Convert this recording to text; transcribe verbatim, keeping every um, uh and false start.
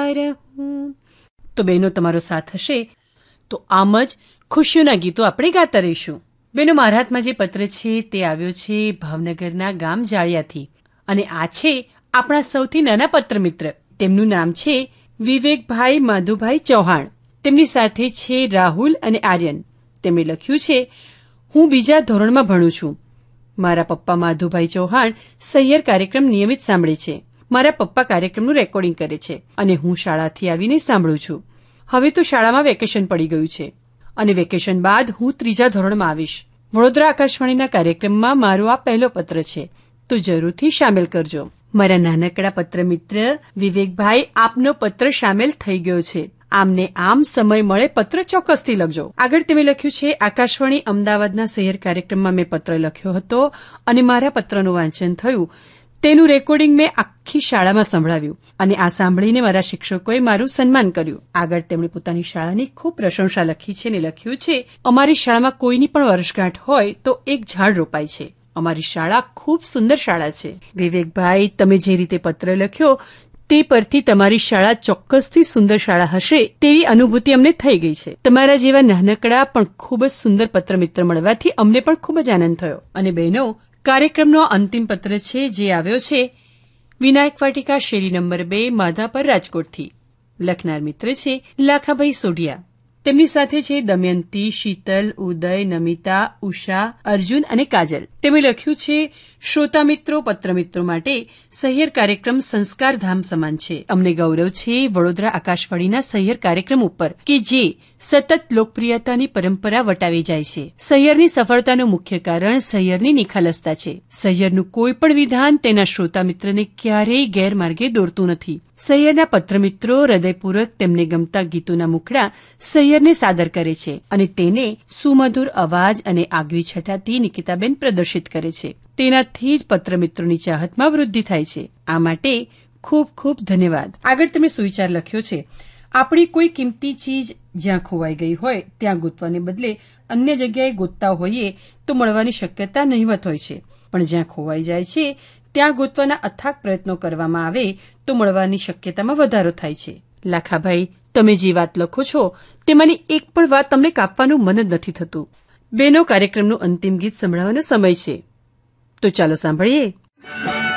રહું. તો બહેનો, તમારો સાથ હશે તો આમ જ ખુશીઓના ગીતો આપણે ગાતા રહીશું. બહેનો, મારા હાથમાં જે પત્ર છે તે આવ્યો છે ભાવનગરના ગામ જાળિયાથી, અને આ છે આપણા સૌથી નાના પત્ર મિત્ર. તેમનું નામ છે વિવેકભાઈ માધુભાઈ ચૌહાણ. તેમની સાથે છે રાહુલ અને આર્યન. તેમણે લખ્યું છે, હું બીજા ધોરણમાં ભણું છું. મારા પપ્પા માધુભાઈ ચૌહાણ સહિયર કાર્યક્રમ નિયમિત સાંભળે છે. મારા પપ્પા કાર્યક્રમનું રેકોર્ડિંગ કરે છે અને હું શાળાથી આવીને સાંભળું છું. હવે તો શાળામાં વેકેશન પડી ગયું છે અને વેકેશન બાદ હું ત્રીજા ધોરણમાં આવીશ. વડોદરા આકાશવાણીના કાર્યક્રમમાં મારો આ પહેલો પત્ર છે, તો જરૂરથી સામેલ કરજો. મારા નાનકડા પત્ર મિત્ર વિવેકભાઈ, આપનો પત્ર સામેલ થઈ ગયો છે. આમને આમ સમય મળે પત્ર ચોક્કસથી લખજો. આગળ તમે લખ્યું છે, આકાશવાણી અમદાવાદના શહેર કાર્યક્રમમાં મેં પત્ર લખ્યો હતો અને મારા પત્રનું વાંચન થયું. તેનું રેકોર્ડિંગ મેં આખી શાળામાં સંભળાવ્યું અને આ સાંભળીને મારા શિક્ષકોએ મારું સન્માન કર્યું. આગળ તેમણે પોતાની શાળાની ખૂબ પ્રશંસા લખી છે અને લખ્યું છે, અમારી શાળામાં કોઈની પણ વર્ષગાંઠ હોય તો એક ઝાડ રોપાય છે. અમારી શાળા ખૂબ સુંદર શાળા છે. વિવેકભાઈ, તમે જે રીતે પત્ર લખ્યો તે પરથી તમારી શાળા ચોક્કસથી સુંદર શાળા હશે તેવી અનુભૂતિ અમને થઈ ગઈ છે. તમારા જેવા નાનકડા પણ ખૂબ જ સુંદર પત્ર મિત્ર મળવાથી અમને પણ ખૂબ જ આનંદ થયો. અને બહેનો, કાર્યક્રમનો અંતિમ પત્ર છે જે આવ્યો છે વિનાયક વાટિકા શેરી નંબર બે, માધાપર, રાજકોટથી. લખનાર મિત્ર છે લાખાભાઈ સોઢિયા. તેમની સાથે છે દમયંતી, શીતલ, ઉદય, નમિતા, ઉષા, અર્જુન અને કાજલ. તેમણે લખ્યું છે, શ્રોતા મિત્રો, પત્ર મિત્રો માટે સહિયર કાર્યક્રમ સંસ્કારધામ સમાન છે. અમને ગૌરવ છે વડોદરા આકાશવાણીના સહિયર કાર્યક્રમ ઉપર કે જે સતત લોકપ્રિયતાની પરંપરા વટાવી જાય છે. સહિયરની સફળતાનું મુખ્ય કારણ સહિયરની નિખાલસતા છે. સહિયરનું કોઈ પણ વિધાન તેના શ્રોતા મિત્રને ક્યારેય ગેરમાર્ગે દોરતું નથી. સહિયરના પત્રમિત્રો હૃદયપૂર્વક તેમને ગમતા ગીતોના મુખડા સહિયરને સાદર કરે છે અને તેને સુમધુર અવાજ અને આગવી છટાથી નિકિતાબેન પ્રદર્શિત કરે છે. તેનાથી જ પત્રમિત્રોની ચાહતમાં વૃદ્ધિ થાય છે. આ માટે ખૂબ ખૂબ ધન્યવાદ. આગળ તમે સુવિચાર લખ્યો છે, આપણી કોઈ કિંમતી ચીજ જ્યાં ખોવાઈ ગઈ હોય ત્યાં ગોતવાને બદલે અન્ય જગ્યાએ ગોતતા હોઈએ તો મળવાની શક્યતા નહિવત હોય છે, પણ જ્યાં ખોવાઈ જાય છે ત્યાં ગોતવાના અથાગ પ્રયત્નો કરવામાં આવે તો મળવાની શક્યતામાં વધારો થાય છે. લાખાભાઈ, તમે જે વાત લખો છો તેમાંની એક પણ વાત તમને કાપવાનું મન જ નથી થતું. બેનો, કાર્યક્રમનું અંતિમ ગીત સંભળાવવાનો સમય છે, તો ચાલો સાંભળીએ.